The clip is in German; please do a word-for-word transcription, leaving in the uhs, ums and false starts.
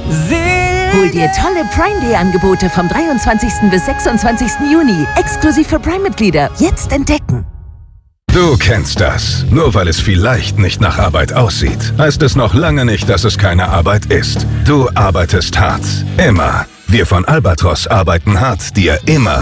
Hol dir tolle Prime Day Angebote vom dreiundzwanzigsten bis sechsundzwanzigsten Juni. Exklusiv für Prime-Mitglieder. Jetzt entdecken. Du kennst das. Nur weil es vielleicht nicht nach Arbeit aussieht, heißt es noch lange nicht, dass es keine Arbeit ist. Du arbeitest hart. Immer. Wir von Albatros arbeiten hart, dir immer